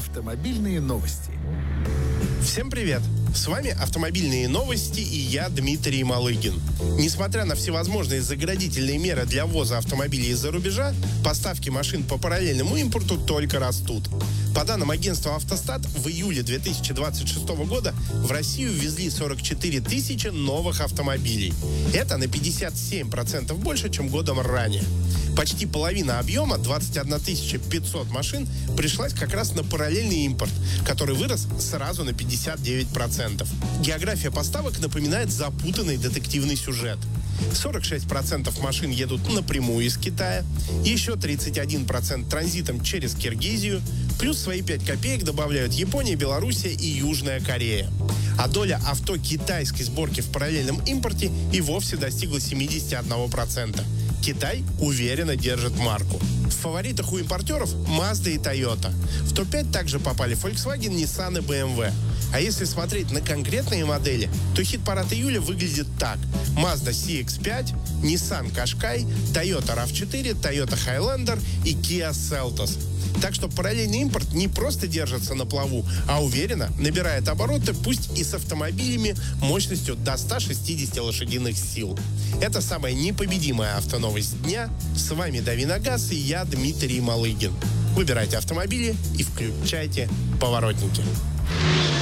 Автомобильные новости. Всем привет! С вами «Автомобильные новости» и я, Дмитрий Малыгин. Несмотря на всевозможные заградительные меры для ввоза автомобилей из-за рубежа, поставки машин по параллельному импорту только растут. По данным агентства «Автостат», в июле 2026 года в Россию ввезли 44 тысячи новых автомобилей. Это на 57% больше, чем годом ранее. Почти половина объема, 21 500 машин, пришлась как раз на параллельный импорт, который вырос сразу на 59%. География поставок напоминает запутанный детективный сюжет. 46% машин едут напрямую из Китая, еще 31% транзитом через Киргизию, плюс свои 5 копеек добавляют Япония, Белоруссия и Южная Корея. А доля авто китайской сборки в параллельном импорте и вовсе достигла 71%. Китай уверенно держит марку. В фаворитах у импортеров Mazda и Toyota. В топ-5 также попали Volkswagen, Nissan и BMW. А если смотреть на конкретные модели, то хит-парад июля выглядит так. Mazda CX-5, Nissan Qashqai, Toyota RAV4, Toyota Highlander и Kia Seltos. Так что параллельный импорт не просто держится на плаву, а уверенно набирает обороты, пусть и с автомобилями мощностью до 160 лошадиных сил. Это самая непобедимая автоновость дня. С вами Дави на газ и я, Дмитрий Малыгин. Выбирайте автомобили и включайте поворотники.